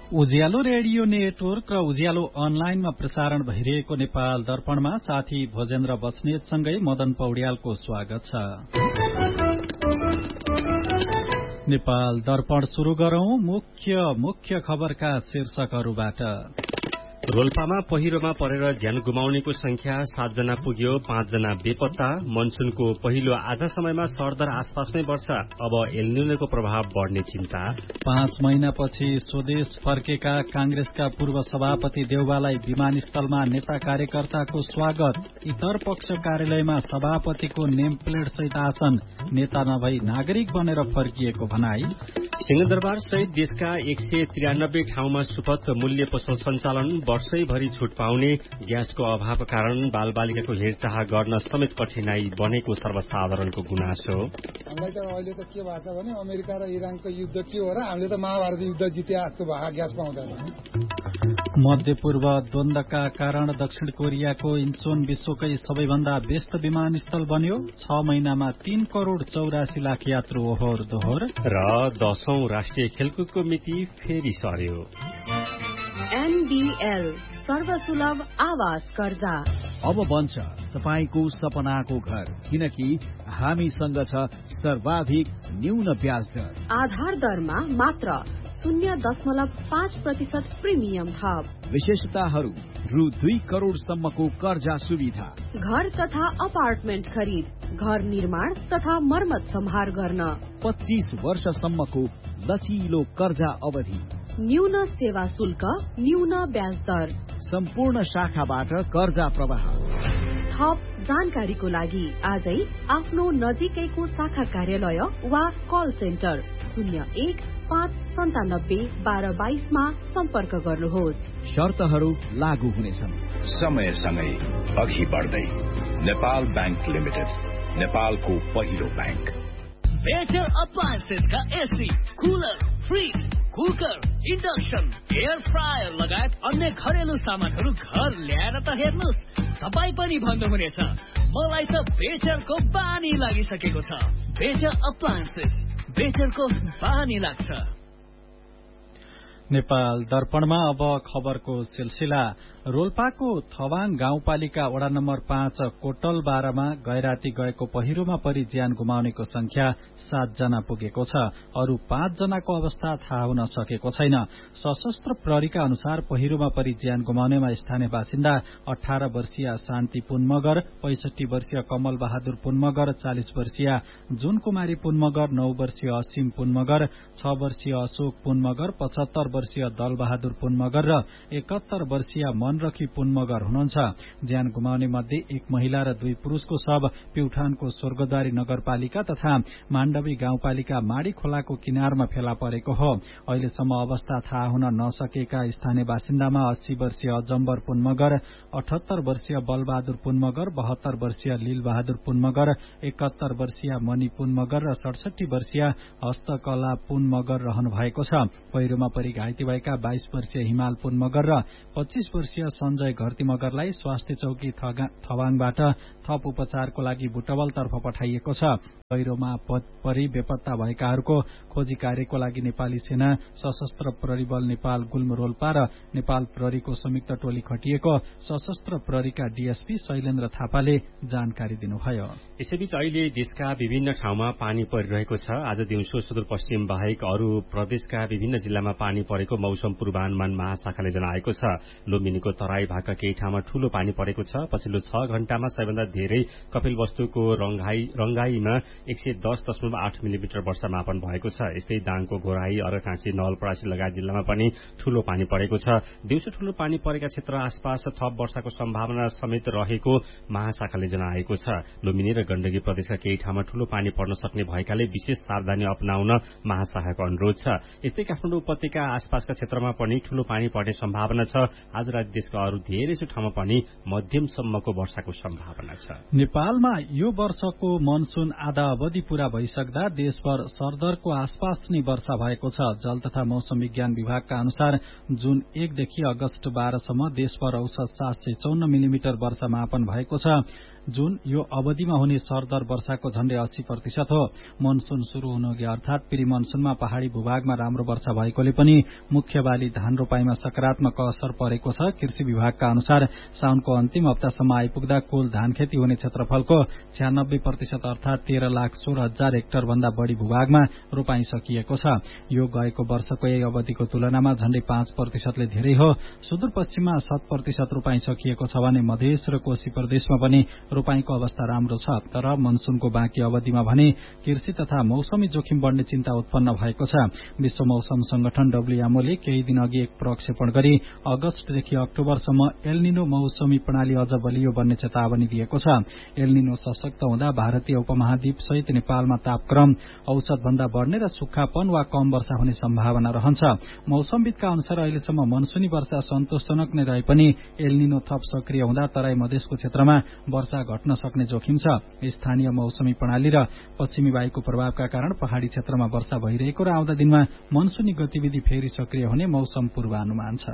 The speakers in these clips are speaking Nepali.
उज्यालो रेडियो नेटवर्क र उज्यालो अनलाइनमा प्रसारण भइरहेको नेपाल दर्पणमा साथी भोजेन्द्र बस्नेतसँगै मदन पौड्यालको स्वागत छ। नेपाल दर्पण शुरू गरौं मुख्य खबरका शीर्षकहरूबाट। रोल्पामा पहिरोमा परेर ज्यान गुमाउनेको संख्या 7 जना पुग्यो, 5 जना बेपत्ता। मनसुनको पहिलो आधा समयमा सरदर आसपासमै वर्षा, अब एलनिनोको प्रभाव बढ्ने चिन्ता। 5 महिनापछि स्वदेश फर्केका कांग्रेसका पूर्व सभापति देउवालाई विमानस्थलमा नेता कार्यकर्ताको स्वागत। इतर पक्ष कार्यालयमा सभापतिको नेम प्लेट सहित आसन, नेता नभई नागरिक बनेर फर्किएको भनाई। सिंहदरबार सहित देशका 193 ठाउँमा सुपथ मूल्य पसल सञ्चालन, वर्षैभरि छुट पाउने। ग्यासको अभावका कारण बालबालिकाको हेरचाह गर्न समेत कठिनाई बनेको सर्वसाधारणको गुनासो। हामीलाई त अहिले त के भएको छ भने अमेरिका र इरानको युद्ध के हो र हामीले त महाभारत युद्ध जिते जस्तो भयो ग्यास पाउँदैन। मध्य पूर्व द्वन्द्वका कारण दक्षिण कोरियाको इन्चोन विश्वकै सबैभन्दा व्यस्त विमानस्थल बन्यो। 6 महिनामा 3 करोड़ 84 लाख यात्रु ओहोर दोहोर। र 10औं राष्ट्रिय खेलकुदको मिति फेरि सर्यो। एनबीएल सर्वसुलभ आवास कर्जा अब बन्छ तपाईको सपनाको घर, किनकि हामीसँग छ सर्वाधिक न्यून ब्याज दर। आधार दरमा मात्र 0.5% प्रिमियम थप। विशेषताहरू रु 2 करोड़ सम्मको कर्जा सुविधा। घर तथा अपार्टमेन्ट खरिद, घर निर्माण तथा मर्मत सम्हार गर्न 25 वर्षसम्मको लचिलो कर्जा अवधि। न्यून सेवा शुल्क, न्यून ब्याज दर। सम्पूर्ण शाखाबाट कर्जा प्रवाह। थप जानकारीको लागि आजै आफ्नो नजिकैको शाखा कार्यालय वा कल सेन्टर 01-597-1222 मा सम्पर्क गर्नुहोस्। शर्तहरू लागू हुनेछन्। समयसँगै अघि बढ्दै नेपाल बैंक लिमिटेड, नेपालको पहिलो bank. Better अप्लायन्सेसका AC, cooler, fridge, cooker, induction, air fryer लगायत अन्य घरेलु सामानहरू घर ल्याएर त हेर्नुहोस्, तपाईँ पनि भन्नुहुनेछ मलाई त बेटरको बानी लागिसकेको छ। बेटर अप्लायन्सेस, बेटरको बानी लाग्छ। नेपाल दर्पणमा अब खबरको सिलसिला। रोल्पाको थवाङ गाउँपालिका वडा नम्बर 5 कोटल 12 मा गैराती गएको पहिरोमा परि ज्यान गुमाउनेको संख्या 7 जना पुगेको छ। अरू 5 जनाको अवस्था थाहा हुन सकेको छैन। सशस्त्र प्रहरीका अनुसार पहिरोमा परि ज्यान गुमाउनेमा स्थानीय बासिन्दा 18 वर्षीय शान्ति पुन मगर, 65 वर्षीय कमल बहादुर पुन मगर, 40 वर्षीय जुन कुमारी पुन मगर, 9 वर्षीय असीम पुन मगर, 6 वर्षीय अशोक पुन मगर, 75 वर्षीय दल बहादुर पुन मगर र 71 वर्षीय मनरखी पुन मगर हुनुहुन्छ। ज्यान गुमाउने मध्ये एक महिला र 2 पुरूषको शव प्युठानको स्वर्गद्वारी नगरपालिका तथा माण्डवी गाउँपालिका माडी खोलाको किनारमा फेला परेको हो। अहिलेसम्म अवस्था थाहा हुन नसकेका स्थानीय बासिन्दामा 80 वर्षीय अजम्बर पुन मगर, 78 वर्षीय बलबहादुर पुन मगर, 72 वर्षीय लील बहादुर पुन मगर, 71 वर्षीय मणि पुन मगर र 67 वर्षीय हस्तकला पुन मगर रहनु भएको छ। पहिरोमा परि घाइते भएका 22 वर्षीय हिमाल पुन मगर र 25 वर्षीय सञ्जय घरती मगरलाई स्वास्थ्य चौकी थवाङबाट थप उपचारको लागि बुटवलतर्फ पठाइएको छ। पहिरोमा परि बेपत्ता भएकाहरूको खोजी कार्यको लागि नेपाली सेना, सशस्त्र प्रहरी बल नेपाल गुल्म रोल्पा र नेपाल प्रहरीको संयुक्त टोली खटिएको सशस्त्र प्रहरीका डीएसपी शैलेन्द्र थापाले जानकारी दिनुभयो। यसैबीच अहिले देशका विभिन्न ठाउँमा पानी परिरहेको छ। आज दिउँसो सुदूरपश्चिम बाहेक अरू प्रदेशका विभिन्न जिल्लामा पानी परेको मौसम पूर्वानुमान महाशाखाले जनाएको छ। लुम्बिनीको तराई भागका केही ठाउँमा ठूलो पानी परेको छ। पछिल्लो 6 घण्टामा सबैभन्दा धेरै कपिलवस्तुको रंगाईमा 110.8 मिलिमिटर वर्षा मापन भएको छ। यस्तै दाङको घोराई, अरकाँसी, नवलपरासी लगायत जिल्लामा पनि ठूलो पानी परेको छ। दिउँसो ठूलो पानी परेका क्षेत्र आसपास थप वर्षाको सम्भावना समेत रहेको महाशाखाले जनाएको छ। लुम्बिनी र गण्डकी प्रदेशका केही ठाउँमा ठूलो पानी पर्न सक्ने भएकाले विशेष सावधानी अपनाउन महाशाखाको अनुरोध छ। यस्तै काठमाडौँ उपत्यका आसपासका क्षेत्रमा पनि ठूलो पानी पर्ने सम्भावना छ। आज राति देशका अरू धेरैसो ठाउँमा पनि मध्यमसम्मको वर्षाको सम्भावना छ। नेपालमा यो वर्षको मनसुन आधा अवधि पूरा भइसक्दा देशभर सरदरको आसपास नै वर्षा भएको छ। जल तथा मौसम विज्ञान विभागका अनुसार जुन 1 देखि अगस्त 12 सम्म देशभर औसत 754 मिलिमिटर वर्षा मापन भएको छ। जुन यो अवधिमा हुने सरदर वर्षाको झण्डै 80% हो। मनसुन शुरू हुनुअघि अर्थात प्री मनसुनमा पहाड़ी भूभागमा राम्रो वर्षा भएकोले पनि मुख्य बाली धान रोपाईमा सकारात्मक असर परेको छ। कृषि विभागका अनुसार साउनको अन्तिम हप्तासम्म आइपुग्दा कुल धान खेती हुने क्षेत्रफलको 96% अर्थात 13,16,000 हेक्टर भन्दा बढ़ी भूभागमा रोपाई सकिएको छ। यो गएको वर्षको यही अवधिको तुलनामा झण्डै 5%ले धेरै हो। सुदूरपश्चिममा 7% रोपाई सकिएको छ भने मधेस र कोशी प्रदेशमा पनि रोपाईको अवस्था राम्रो छ। तर मनसूनको बाँकी अवधिमा भने कृषि तथा मौसमी जोखिम बढ़ने चिन्ता उत्पन्न भएको छ। विश्व मौसम संगठन WMO ले केही दिन अघि एक प्रक्षेपण गरी अगस्तदेखि अक्टोबरसम्म एलनिनो मौसमी प्रणाली अझ बलियो बन्ने चेतावनी दिएको छ। एलनिनो सशक्त हुँदा भारतीय उपमहाद्वीप सहित नेपालमा तापक्रम औसत भन्दा बढ़ने र सुक्खापन वा कम वर्षा हुने सम्भावना रहन्छ। मौसमविदका अनुसार अहिलेसम्म मनसूनी वर्षा सन्तोषजनक नै रहे पनि एलनिनो थप सक्रिय हुँदा तराई मधेसको क्षेत्रमा वर्षा घट्न सक्ने जोखिम छ। स्थानीय मौसमी प्रणाली र पश्चिमी वायुको प्रभावका कारण पहाड़ी क्षेत्रमा वर्षा भइरहेको र आउँदा दिनमा मनसूनी गतिविधि फेरि सक्रिय हुने मौसम पूर्वानुमान छ।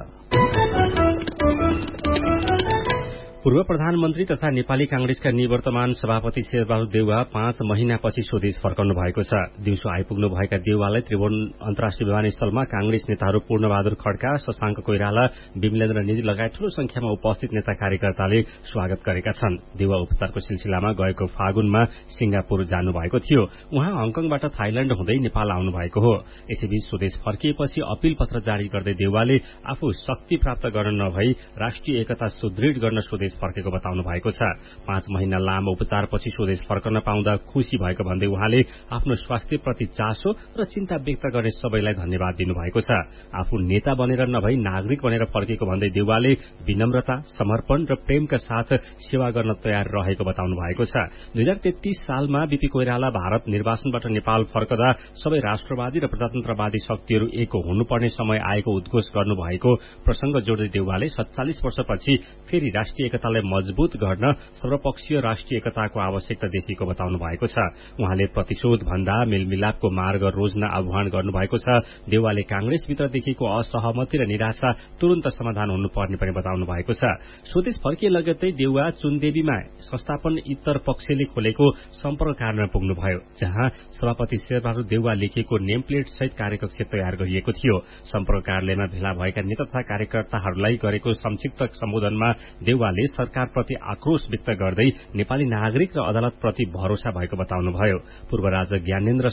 पूर्व प्रधानमन्त्री तथा नेपाली कांग्रेसका निवर्तमान सभापति शेरबहादुर देउवा 5 महिनापछि स्वदेश फर्कनु भएको छ। दिउँसो आइपुग्नु भएका देउवालाई त्रिभुवन अन्तर्राष्ट्रिय विमानस्थलमा कांग्रेस नेताहरू पूर्णबहादुर खड्का, शशाङ्क कोइराला, विमलेन्द्र निधि लगायत ठूलो संख्यामा उपस्थित नेता कार्यकर्ताले स्वागत गरेका छन्। देउवा उपचारको सिलसिलामा गएको फागुनमा सिंगापुर जानुभएको थियो। उहाँ हङकङबाट थाइल्याण्ड हुँदै नेपाल आउनु भएको हो। यसैबीच स्वदेश फर्किएपछि अपील पत्र जारी गर्दै देउवाले आफू शक्ति प्राप्त गर्न नभई राष्ट्रिय एकता सुदृढ गर्न स्वदेश फर्केको बताउनु भएको छ। 5 महिना लामो उपचारपछि स्वदेश फर्कन पाउँदा खुशी भएको भन्दै उहाँले आफ्नो स्वास्थ्यप्रति चासो र चिन्ता व्यक्त गर्ने सबैलाई धन्यवाद दिनुभएको छ। आफू नेता बनेर नभई नागरिक बनेर फर्केको भन्दै देउवाले विनम्रता, समर्पण र प्रेमका साथ सेवा गर्न तयार रहेको बताउनु भएको छ। 2033 सालमा बीपी कोइराला भारत निर्वाचनबाट नेपाल फर्कदा सबै राष्ट्रवादी र प्रजातन्त्रवादी शक्तिहरू एक हुनुपर्ने समय आएको उद्घोष गर्नुभएको प्रसंग जोड्दै देउवाले 47 वर्षपछि फेरि राष्ट्रिय एकतालाई मजबूत गर्न सर्वपक्षीय राष्ट्रिय एकताको आवश्यकता देखिएको बताउनु भएको छ। उहाँले प्रतिशोध भन्दा मेलमिलापको मार्ग रोज्न आह्वान गर्नुभएको छ। देउवाले कांग्रेसभित्र देखिएको असहमति र निराशा तुरन्त समाधान हुनुपर्ने पनि बताउनु भएको छ। स्वदेश फर्किए लगत्तै देउवा चुनदेवीमा संस्थापन इतर पक्षले खोलेको सम्पर्क कार्यालयमा पुग्नुभयो, जहाँ सभापति शेरबहादुर देउवा लेखिएको नेम प्लेट सहित कार्यकक्ष तयार गरिएको थियो। सम्पर्क कार्यालयमा भेला भएका नेता तथा कार्यकर्ताहरूलाई गरेको संक्षिप्त सम्बोधनमा देउवाले सरकारप्रति आक्रोश व्यक्त गर्दै नेपाली नागरिक र अदालतप्रति भरोसा भएको बताउनुभयो। पूर्व राजा ज्ञानेन्द्रको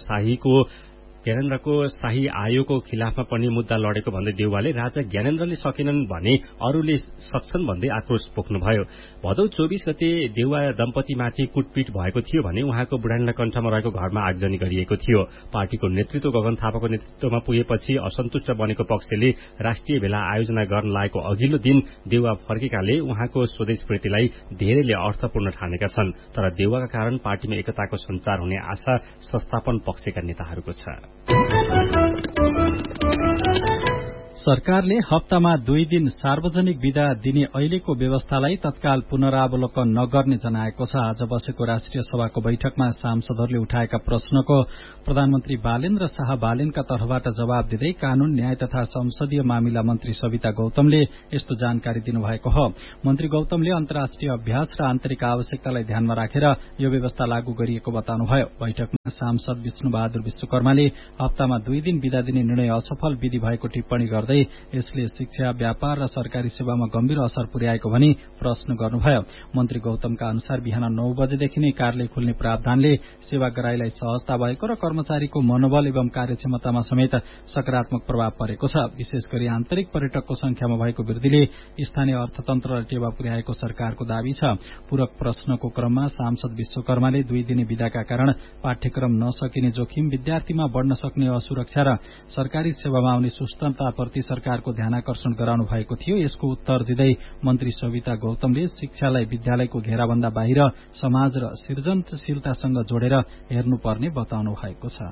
शाही आयोगको खिलाफमा पनि मुद्दा लडेको भन्दै देउवाले राजा ज्ञानेन्द्रले सकेनन् भने अरूले सक्छन् भन्दै आक्रोश पोख्नुभयो। भदौ 24 गते देउवा दम्पतिमाथि कुटपिट भएको थियो भने उहाँको बुढानीलकण्ठमा रहेको घरमा आगजनी गरिएको थियो। पार्टीको नेतृत्व गगन थापाको नेतृत्वमा पुगेपछि असन्तुष्ट बनेको पक्षले राष्ट्रिय भेला आयोजना गर्न लागेको अघिल्लो दिन देउवा फर्केकाले उहाँको स्वदेशप्रीतिलाई धेरैले अर्थपूर्ण ठानेका छन्। तर देउवाका कारण पार्टीमा एकताको सञ्चार हुने आशा संस्थापन पक्षका नेताहरूको छ। सरकारले हप्तामा 2 दिन सार्वजनिक विदा दिने अहिलेको व्यवस्थालाई तत्काल पुनरावलोकन नगर्ने जनाएको छ। आज बसेको राष्ट्रिय सभाको बैठकमा सांसदहरूले उठाएका प्रश्नको प्रधानमन्त्री बालेन्द्र शाह बालेनका तर्फबाट जवाब दिँदै कानून, न्याय तथा संसदीय मामिला मन्त्री सविता गौतमले यस्तो जानकारी दिनुभएको हो। मन्त्री गौतमले अन्तर्राष्ट्रिय अभ्यास र आन्तरिक आवश्यकतालाई ध्यानमा राखेर यो व्यवस्था लागू गरिएको बताउनुभयो। बैठकमा सांसद विष्णुबहादुर विश्वकर्माले हप्तामा 2 दिन विदा दिने निर्णय असफल विधि भएको टिप्पणी गर्दै यसले शिक्षा, व्यापार र सरकारी सेवामा गम्भीर असर पुर्याएको भनी प्रश्न गर्नुभयो। मन्त्री गौतमका अनुसार बिहान 9 बजेदेखि नै कार्यालय खुल्ने प्रावधानले सेवाग्राहीलाई सहजता भएको र कर्मचारीको मनोबल एवं कार्यक्षमतामा समेत सकारात्मक प्रभाव परेको छ। विशेष गरी आन्तरिक पर्यटकको संख्यामा भएको वृद्धिले स्थानीय अर्थतन्त्रलाई टेवा पुर्याएको सरकारको दावी छ। पूरक प्रश्नको क्रममा सांसद विश्वकर्माले 2 दिने विदाका कारण पाठ्यक्रम नसकिने जोखिम, विद्यार्थीमा बढ़न सक्ने असुरक्षा र सरकारी सेवामा आउने सुस्तताप्रति सरकारको ध्यानाकर्षण गराउनु भएको थियो। यसको उत्तर दिँदै मन्त्री सविता गौतमले शिक्षालाई विद्यालयको घेराभन्दा बाहिर समाज र सृजनशीलतासँग जोडेर हेर्नुपर्ने बताउनु भएको छ।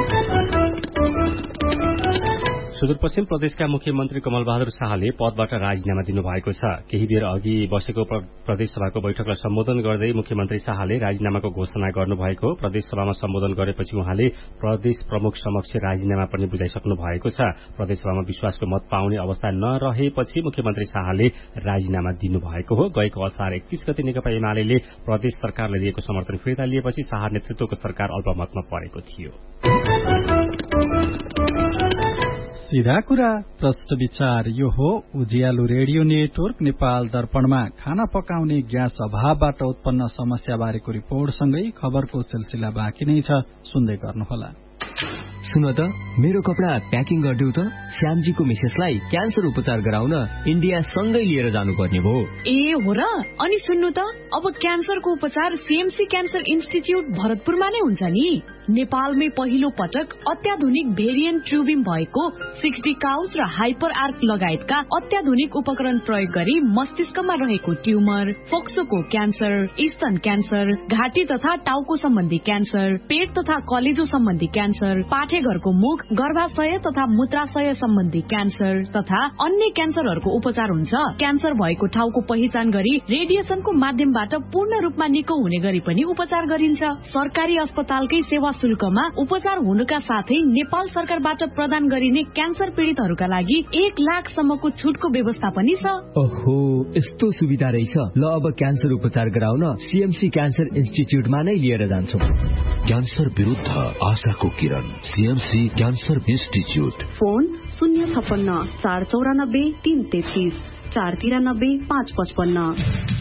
सुदूरपश्चिम प्रदेशका मुख्यमन्त्री कमलबहादुर शाहले पदबाट राजीनामा दिनुभएको छ। केही बेर अघि बसेको प्रदेश सभाको बैठकलाई सम्बोधन गर्दै मुख्यमन्त्री शाहले राजीनामाको घोषणा गर्नुभएको। प्रदेश सभामा सम्बोधन गरेपछि उहाँले प्रदेश प्रमुख समक्ष राजीनामा पनि बुझाइसक्नु भएको छ। प्रदेश सभामा विश्वासको मत पाउने अवस्था नरहेपछि मुख्यमन्त्री शाहले राजीनामा दिनुभएको हो। गएको असार 31 गते नेकपा एमाले प्रदेश सरकारले दिएको समर्थन फिर्ता लिएपछि शाह नेतृत्वको सरकार अल्पमतमा परेको थियो। सीधा कुरा प्रश्न विचार यो हो उज्यालो रेडियो नेटवर्क नेपाल दर्पणमा खाना पकाउने ग्यास अभावबाट उत्पन्न समस्या बारेको रिपोर्टसँगै खबरको सिलसिला बाँकी नै छ, सुन्दै गर्नुहोला। सुन त, मेरो कपडा प्याकिङ गरिदेऊ त। श्यामजीको मिसेसलाई क्यान्सर उपचार गराउन इन्डिया सँगै लिएर जानुपर्ने भयो। ए हो र? अनि सुन्नु त, अब क्यान्सरको उपचार सीएमसी क्यान्सर इन्स्टिच्युट भरतपुरमा नै हुन्छ नि। नेपालमै पहिलो पटक अत्याधुनिक भेरिएन्ट ट्युबिम भएको 60 काउस र हाइपर आर्क लगायतका अत्याधुनिक उपकरण प्रयोग गरी मस्तिष्कमा रहेको ट्युमर, फोक्सोको क्यान्सर, स्तन क्यान्सर, घाँटी तथा टाउको सम्बन्धी क्यान्सर, पेट तथा कलेजो सम्बन्धी क्यान्सर, पाठेघरको मुख, गर्भाशय तथा मूत्राशय सम्बन्धी क्यान्सर तथा अन्य क्यान्सरहरूको उपचार हुन्छ। क्यान्सर भएको ठाउँको पहिचान गरी रेडिएसनको माध्यमबाट पूर्ण रूपमा निको हुने गरी पनि उपचार गरिन्छ। सरकारी अस्पतालकै सेवा शुल्कमा उपचार हुनुका साथै नेपाल सरकारबाट प्रदान गरिने क्यान्सर पीड़ितहरूका लागि 1 लाखसम्मको छुटको व्यवस्था पनि छ। ओहो, यस्तो सुविधा रहेछ। ल, अब क्यान्सर उपचार गराउन सीएमसी क्यान्सर इन्स्टिच्युटमा नै लिएर जान्छौं। क्यान्सर विरुद्ध आशाको किरण, CMC cancer institute. Phone 056 494 333 493 555।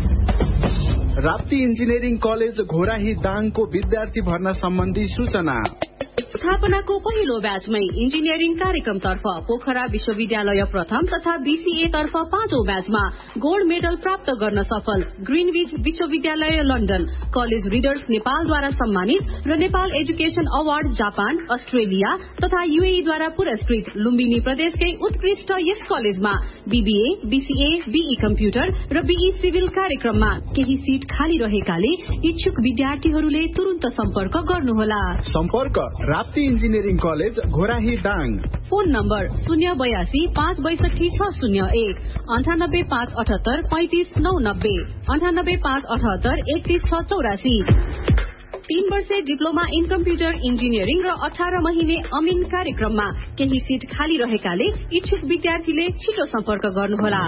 Rapti engineering college Ghorahi दाङको विद्यार्थी भर्ना सम्बन्धी सूचना। स्थापनाको पहिलो ब्याचमै इन्जिनियरिङ कार्यक्रमतर्फ पोखरा विश्वविद्यालय प्रथम तथा बीसीए तर्फ 5औं ब्याचमा गोल्ड मेडल प्राप्त गर्न सफल ग्रीनविच विश्वविद्यालय लन्डन, कलेज रिडर्स नेपालद्वारा सम्मानित र Nepal education award Japan, Australia तथा यूएई द्वारा पुरस्कृत लुम्बिनी प्रदेशकै उत्कृष्ट यस कलेजमा बीबीए, बीसीए, बीई कम्प्युटर र बीई सिभिल कार्यक्रममा केही सीट खाली रहेकाले इच्छुक विद्यार्थीहरूले तुरुन्त सम्पर्क गर्नुहोला। सम्पर्क Rapti engineering college Ghorahi Dang. Phone number 082 562 601 98 578 35 990 98 578 31 684। 3 वर्षे डिप्लोमा इन कम्प्युटर इन्जिनियरिङ र 18 महिने अमिन कार्यक्रममा केही सीट खाली रहेकाले इच्छुक विद्यार्थीले छिटो सम्पर्क गर्नुहोला।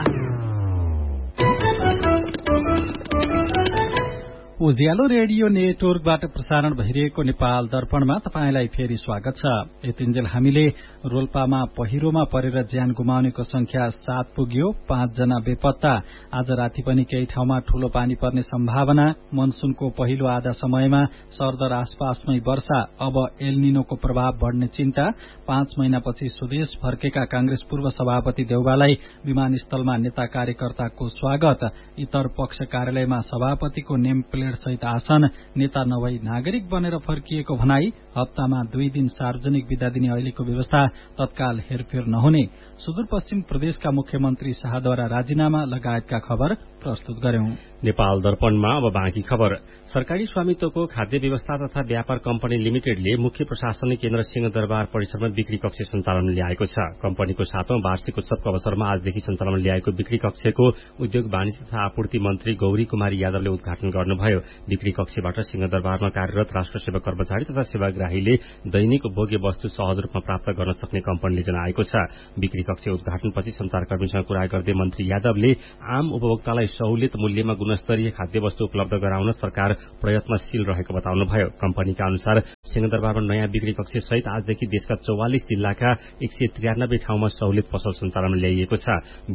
उज्यालो रेडियो नेटवर्कबाट प्रसारण भइरहेको नेपाल दर्पणमा तपाईंलाई फेरि स्वागत छ। यतिन्जेल हामीले रोल्पामा पहिरोमा परेर ज्यान गुमाउनेको संख्या 7 पुग्यो, 5 जना बेपत्ता। आज राति पनि केही ठाउँमा ठूलो पानी पर्ने सम्भावना। मनसूनको पहिलो आधा समयमा सरदर आसपासमै वर्षा, अब एलनिनोको प्रभाव बढ्ने चिन्ता। 5 महिनापछि स्वदेश फर्केका कांग्रेस पूर्व सभापति देउवालाई विमानस्थलमा नेता कार्यकर्ताको स्वागत। इतर पक्ष कार्यालयमा सभापतिको नेम प्लेट सहित आसन, नेता नभई नागरिक बनेर फर्किएको भनाई। हप्तामा 2 दिन सार्वजनिक विदा दिने अहिलेको व्यवस्था तत्काल हेरफेर नहुने। सुदूरपश्चिम प्रदेशका मुख्यमन्त्री शाहद्वारा राजीनामा लगायतका खबर प्रस्तुत गर्यौं। नेपाल दर्पणमा अब बाँकी खबर। सरकारी स्वामित्वको खाद्य व्यवस्था तथा व्यापार कम्पनी लिमिटेडले मुख्य प्रशासनिक केन्द्र सिंहदरबार परिसरमा बिक्री कक्ष सञ्चालन ल्याएको छ। कम्पनीको 7औं वार्षिक उत्सवको अवसरमा आजदेखि सञ्चालन ल्याएको बिक्री कक्षको उद्योग वाणिज्य तथा आपूर्ति मन्त्री गौरी कुमारी यादवले उद्घाटन गर्नुभयो। बिक्री कक्षबाट सिंहदरबारमा कार्यरत राष्ट्र सेवा कर्मचारी तथा सेवाग्राहीले दैनिक उपभोग्य वस्तु सहज रूपमा प्राप्त गर्न सक्ने कम्पनीले जनाएको छ। बिक्री कक्ष उद्घाटनपछि संचारकर्मीसँग कुरा गर्दै मन्त्री यादवले आम उपभोक्तालाई सहुलियत मूल्यमा गुणस्तरीय खाद्य वस्तु उपलब्ध गराउन सरकार प्रयत्नशील रहेको बताउनुभयो। कम्पनीका अनुसार सिंहदरबारमा नयाँ बिक्री कक्ष सहित आजदेखि देशका 44 जिल्लाका 193 ठाउँमा सहुलियत पसल सञ्चालनमा ल्याइएको छ।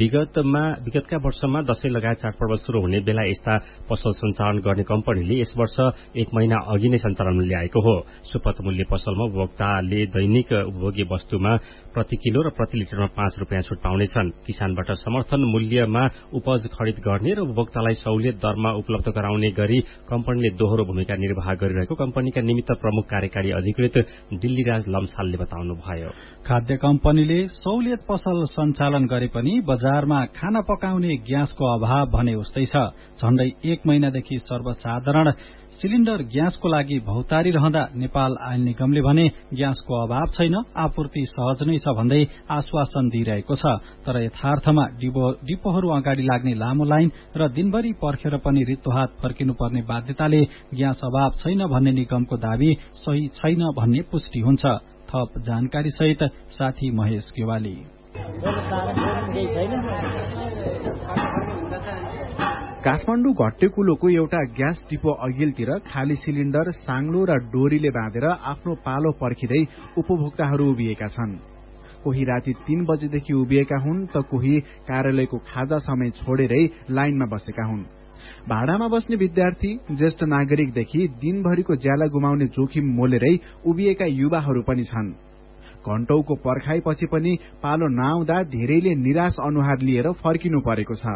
विगतका वर्षमा दशैं लगायत चाडपर्व शुरू हुने बेला यस्ता पसल सञ्चालन गर्ने कम्पनीले यस वर्ष 1 महिना अघि नै सञ्चालनमा ल्याएको हो। सुपथ मूल्य पसलमा उपभोक्ताले दैनिक उपभोग्य वस्तुमा प्रति किलो र प्रति लिटरमा 5 रुपियाँ छुट पाउनेछन्। किसानबाट समर्थन मूल्यमा उपज खरिद गर्ने र उपभोक्तालाई सहुलियत दरमा उपलब्ध गराउने गरी कम्पनीले दोहोरो भूमिका निर्वाह गरिरहेको कम्पनीका निमित्त प्रमुख कार्यकारी अधिकृत दिल्लीराज लम्सालले बताउनुभयो। खाद्य कम्पनीले सहुलियत पसल सञ्चालन गरे पनि बजारमा खाना पकाउने ग्यासको अभाव भने उस्तै छ। झण्डै 1 महिनादेखि सर्वसाधारण सिलिण्डर ग्यासको लागि भौतारी रहँदा नेपाल आयल निगमले भने ग्यासको अभाव छैन, आपूर्ति सहज नै छ भन्दै आश्वासन दिइरहेको छ। तर यथार्थमा डिपोहरू अगाडि लाग्ने लामो लाइन र दिनभरि पर्खेर पनि रित्तो हात फर्किनुपर्ने बाध्यताले ग्यास अभाव छैन भन्ने निगमको दावी सही छैन भन्ने पुष्टि हुन्छ। थप जानकारी सहित साथी महेश गेवाली। काठमाडौँ घट्टेकुलोको एउटा ग्यास डिपो अघिल्तिर खाली सिलिण्डर साङ्लो र डोरीले बाँधेर आफ्नो पालो पर्खिँदै उपभोक्ताहरू उभिएका छन्। कोही राति 3 बजेदेखि उभिएका हुन् त कोही कार्यालयको खाजा समय छोडेरै लाइनमा बसेका हुन्। भाडामा बस्ने विद्यार्थी, ज्येष्ठ नागरिकदेखि दिनभरिको ज्याला गुमाउने जोखिम मोलेरै उभिएका युवाहरू पनि छन्। घण्टौको पर्खाइपछि पनि पालो नआउँदा धेरैले निराश अनुहार लिएर फर्किनु परेको छ।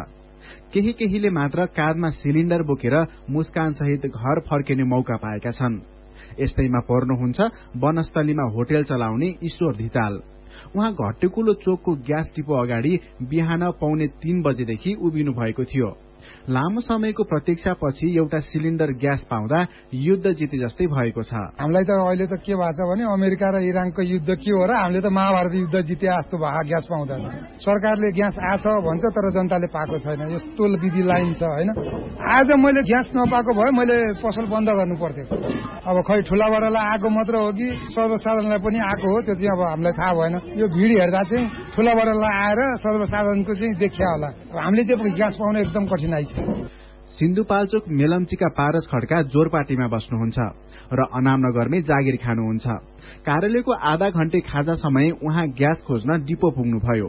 केहीले मात्र काँधमा सिलिन्डर बोकेर मुस्कान सहित घर फर्किने मौका पाएका छन्। यस्तैमा पर्नुहुन्छ वनस्थलीमा होटेल चलाउने ईश्वर धिताल। उहाँ घट्टेकुलो चोकको ग्यास डिपो अगाडि बिहान 2:45 बजेदेखि उभिनु भएको थियो। लामो समयको प्रतीक्षापछि एउटा सिलिन्डर ग्यास पाउँदा युद्ध जिते जस्तै भएको छ। हामीलाई त अहिले त के भएको छ भने अमेरिका र इरानको युद्ध के हो र हामीले त महाभारत युद्ध जिते जस्तो भयो ग्यास पाउँदा। सरकारले ग्यास आछ भन्छ तर जनताले पाएको छैन। यस्तो विधि लाइन छ हैन। आज मैले ग्यास नपाएको भए मैले पसल बन्द गर्नु पर्थ्यो। अब खै ठुलाबडालाई आएको मात्र हो कि सर्वसाधारणलाई पनि आएको हो त्यो चाहिँ अब हामीलाई थाहा भएन। यो भिड हेर्दा चाहिँ ठुलाबडालाई आएर सर्वसाधारणको चाहिँ देखिया होला। हामीले चाहिँ ग्यास पाउन एकदम कठिनाइ छ। सिन्धुपाल्चोक मेलम्चीका पारस खड्का जोरपाटीमा बस्नुहुन्छ र अनामनगरमै जागिर खानुहुन्छ। कार्यालयको आधा घण्टे खाजा समय उहाँ ग्यास खोज्न डिपो पुग्नुभयो।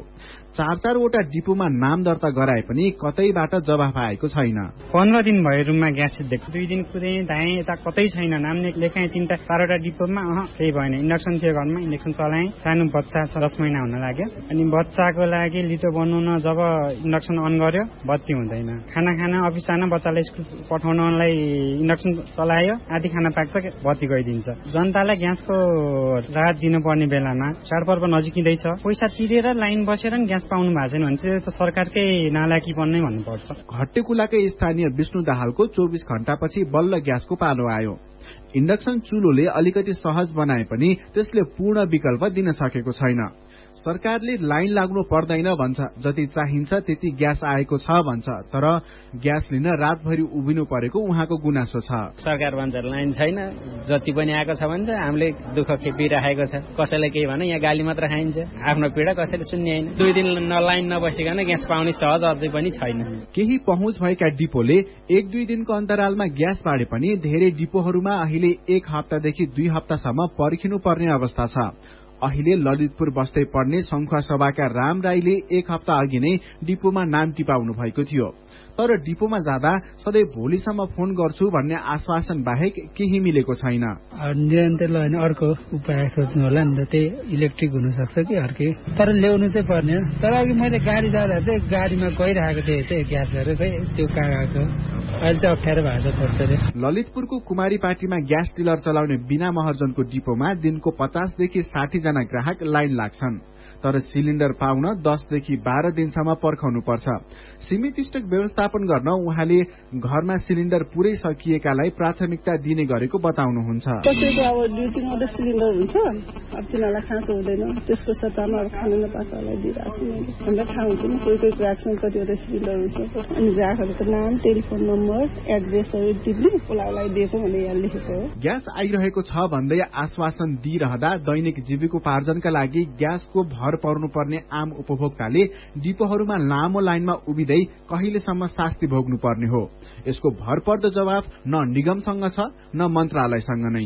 4 वटा डिपोमा नाम दर्ता गराए पनि कतैबाट जवाफ आएको छैन। 15 दिन भयो रुममा ग्यास देख्छु। 2 दिन कुदै धाए यता कतै छैन। नाम लेखाएँ 3-4 डिपोमा केही भएन। इन्डक्सन थियो घरमा, इन्डक्सन चलाएँ। सानो बच्चा 10 महिना हुन लाग्यो। अनि बच्चाको लागि लिटो बनाउन जब इन्डक्सन अन गर्यो बत्ती हुँदैन। खाना खान अफिस जान बच्चालाई स्कुल पठाउनलाई इन्डक्सन चलायो, आधी खाना पाक्छ बत्ती गइदिन्छ। जनतालाई ग्यासको राहत दिनुपर्ने बेलामा चाडपर्व नजिकिँदैछ, पैसा तिरेर लाइन बसेर नि ग्यास पाउनु भएको छैन भने चाहिँ त सरकारकै नालायकीपन नै भन्नुपर्छ। घट्टेकुलाकै स्थानीय विष्णु दाहालको 24 घण्टापछि बल्ल ग्यासको पालो आयो। इन्डक्सन चुलोले अलिकति सहज बनाए पनि त्यसले पूर्ण विकल्प दिन सकेको छैन। सरकारले लाइन लाग्नु पर्दैन भन्छ, जति चाहिन्छ त्यति ग्यास आएको छ भन्छ, तर ग्यास लिन रातभरि उभिनु परेको उहाँको गुनासो छ। सरकार भन्छ लाइन छैन, जति पनि आएको छ भन्छ, हामीले दुःख खेपिराखेको छ। कसैले केही भने यहाँ गाली मात्र खाइन्छ, आफ्नो पीडा कसैले सुन्ने होइन। 2 दिन लाइन नबसिकन ग्यास पाउने सहज अझै पनि छैन। केही पहुँच भएका डिपोले 1-2 दिनको अन्तरालमा ग्यास बाँडे पनि धेरै डिपोहरूमा अहिले 1 हप्तादेखि 2 हप्तासम्म पर्खिनु पर्ने अवस्था छ। अहिले ललितपुर बस्दै पढ्ने संखुवा सभाका राम राईले 1 हप्ता अघि नै डिपोमा नाम टिपाउनु भएको थियो। तर डिपोमा जाँदा सधैँ भोलिसम्म फोन गर्छु भन्ने आश्वासन बाहेक केही मिलेको छैन। निरन्तर होइन, अर्को उपाय सोच्नु होला नि त। त्यही इलेक्ट्रिक हुन सक्छ कि अर्कै, तर ल्याउनु चाहिँ पर्ने। तर अघि मैले गाडी जाँदा चाहिँ गाडीमा गइरहेको थिएँ चाहिँ ग्यास गरेर, खै त्यो कहाँ गएको अहिले चाहिँ अप्ठ्यारो भएको छ। ललितपुरको कुमारी पार्टीमा ग्यास डिलर चलाउने बिना महर्जनको डिपोमा दिनको 50 देखि 60 जना ग्राहक लाइन लाग्छन्। तर सिलिन्डर पाउन 10 देखि 12 दिनसम्म पर्खाउनु पर्छ। सीमित स्टक व्यवस्थापन गर्न उहाँले घरमा सिलिन्डर पुरै सकिएकालाई प्राथमिकता दिने गरेको बताउनुहुन्छ। कसैको अब ड्युटीमा त सिलिन्डर हुन्छ, अब तिनीहरूलाई खाँचो हुँदैन, त्यसको सट्टामा अब खाना नपाएकोलाई दिइरहेको छु मैले। हामीलाई थाहा हुन्छ नि कोही ग्राहकसँग कतिवटा सिलिन्डर हुन्छ, अनि ग्राहकहरूको नाम, टेलिफोन नम्बर, एड्रेसहरू दिने उसलाई दिएको भने यहाँ लेखेको हो। ग्यास आइरहेको छ भन्दै आश्वासन दिइरहँदा दैनिक जीविकोपार्जनका लागि ग्यासको भर पर्नुपर्ने आम उपभोक्ताले डिपोहरूमा लामो लाइनमा उभिँदै कहिलेसम्म शास्ति भोग्नु पर्ने हो? यसको भरपर्दो जवाफ न निगमसँग छ न मन्त्रालयसँग नै।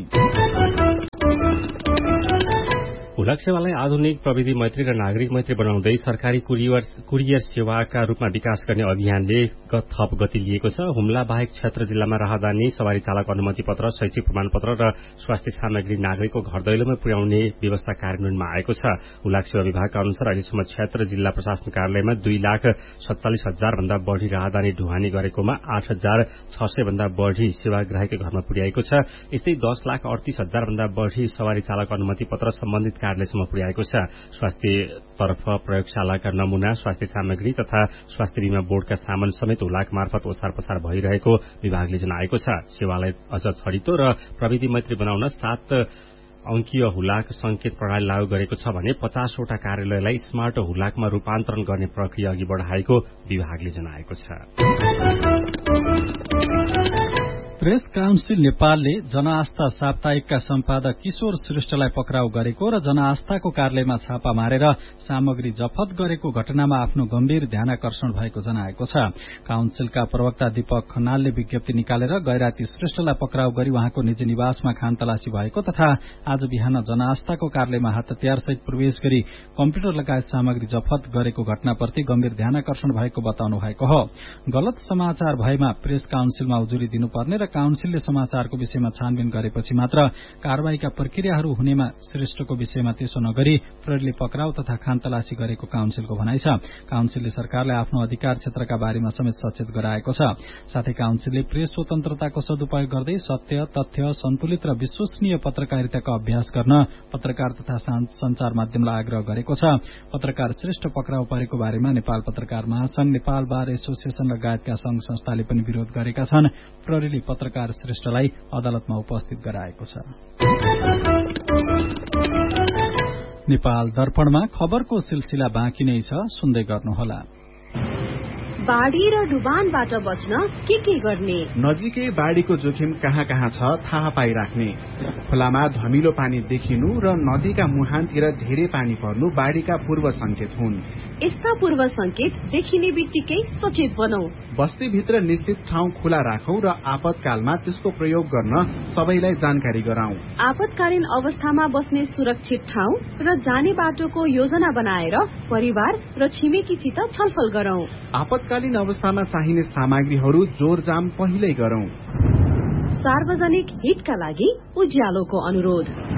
हुलाक सेवालाई आधुनिक प्रविधि मैत्री र नागरिक मैत्री बनाउँदै सरकारी कुरियर सेवाका रूपमा विकास गर्ने अभियानले थप गति लिएको छ। हुम्ला बाहेक क्षेत्र जिल्लामा राहदानी, सवारी चालक अनुमति पत्र, शैक्षिक प्रमाणपत्र र स्वास्थ्य सामग्री नागरिकको घर दैलोमै पुर्याउने व्यवस्था कार्यान्वयनमा आएको छ। हुलाक सेवा विभागका अनुसार अहिलेसम्म क्षेत्र जिल्ला प्रशासन कार्यालयमा 2,47,000 भन्दा बढ़ी राहदानी ढुवानी गरेकोमा 8,600 भन्दा बढ़ी सेवाग्राहीको घरमा पुर्याएको छ। यस्तै 10,38,000 भन्दा बढ़ी सवारी चालक अनुमति पत्र सम्बन्धित कार्यालयसम्म पुर्याएको छ। स्वास्थ्यतर्फ प्रयोगशालाका नमूना, स्वास्थ्य सामग्री तथा स्वास्थ्य बीमा बोर्डका सामान समेत हुलाक मार्फत ओसार पसार भइरहेको विभागले जनाएको छ। सेवालाई अझ छरितो र प्रविधि मैत्री बनाउन 7 अंकीय हुलाक संकेत प्रणाली लागू गरेको छ भने 50 वटा कार्यालयलाई स्मार्ट हुलाकमा रूपान्तरण गर्ने प्रक्रिया अघि बढ़ाएको विभागले जनाएको छ। प्रेस काउन्सिल नेपालले जनआस्था साप्ताहिकका सम्पादक किशोर श्रेष्ठलाई पक्राउ गरेको र जनआस्थाको कार्यालयमा छापा मारेर सामग्री जफत गरेको घटनामा आफ्नो गम्भीर ध्यानाकर्षण भएको जनाएको छ। काउन्सिलका प्रवक्ता दीपक खनालले विज्ञप्ति निकालेर गैराती श्रेष्ठलाई पक्राउ गरी उहाँको निजी निवासमा खानतलासी भएको तथा आज बिहान जनआस्थाको कार्यालयमा हतियारसहित प्रवेश गरी कम्प्युटर लगायत सामग्री जफत गरेको घटनाप्रति गम्भीर ध्यानाकर्षण भएको बताउनु भएको हो। गलत समाचार भएमा प्रेस काउन्सिलमा उजुरी दिनुपर्ने र काउन्सिलले समाचारको विषयमा छानबिन गरेपछि मात्र कार्यवाहीका प्रक्रियाहरू हुनेमा श्रेष्ठको विषयमा त्यसो नगरी प्रहरीले पक्राउ तथा खानतलासी गरेको काउन्सिलको भनाइ छ। काउन्सिलले सरकारलाई आफ्नो अधिकार क्षेत्रका बारेमा समेत सचेत गराएको छ। साथै काउन्सिलले प्रेस स्वतन्त्रताको सदुपयोग गर्दै सत्य, तथ्य, सन्तुलित र विश्वसनीय पत्रकारिताको अभ्यास गर्न पत्रकार तथा संचार माध्यमलाई आग्रह गरेको छ। पत्रकार श्रेष्ठ पक्राउ परेको बारेमा नेपाल पत्रकार महासंघ, नेपाल बार एसोसिएसन लगायतका संघ संस्थाले पनि विरोध गरेका छन्। प्रहरीले पत्रकार श्रेष्ठलाई अदालतमा उपस्थित गराएको छ। नेपाल दर्पणमा खबरको सिलसिला बाँकी नै छ, सुन्दै गर्नुहोला। बाढ़ी र डुबानबाट बच्न के गर्ने? नजिकै बाढ़ीको जोखिम कहाँ कहाँ छ थाहा पाइराख्ने। खोलामा धमिलो पानी देखिनु र नदीका मुहानतिर धेरै पानी पर्नु बाढ़ीका पूर्व संकेत हुन्। यस्ता पूर्व संकेत देखिने बित्तिकै सचेत बनौ। बस्तीभित्र निश्चित ठाउँ खुला राखौं र आपतकालमा त्यसको प्रयोग गर्न सबैलाई जानकारी गराउँ। आपतकालीन अवस्थामा बस्ने सुरक्षित ठाउँ र जाने बाटोको योजना बनाएर परिवार र छिमेकीसित छलफल गरौं। आपतकालीन अवस्थामा चाहिने सामग्रीहरू जोरजाम पहिल्यै गरौं। सार्वजनिक हितका लागि उज्यालोको अनुरोध।